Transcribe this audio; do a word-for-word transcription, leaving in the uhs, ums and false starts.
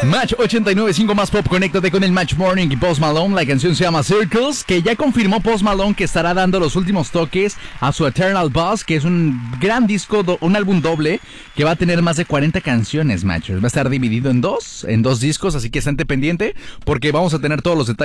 Match ochenta y nueve punto cinco más pop, conéctate con el Match Morning y Post Malone. La canción se llama Circles, que ya confirmó Post Malone que estará dando los últimos toques a su Eternal Buzz, que es un gran disco, do, un álbum doble que va a tener más de cuarenta canciones, Matchers. Va a estar dividido en dos, en dos discos, así que estate pendiente porque vamos a tener todos los detalles